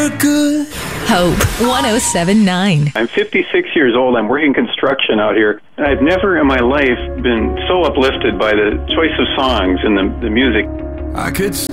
good. Hope 107.9. I'm 56 years old. I'm working construction out here. I've never in my life been so uplifted by the choice of songs and the music. I could